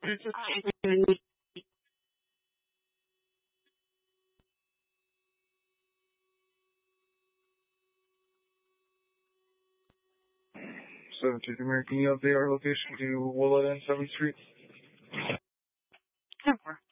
Seventeenth American, can you update our location to Willett and 7th Street? 10-4.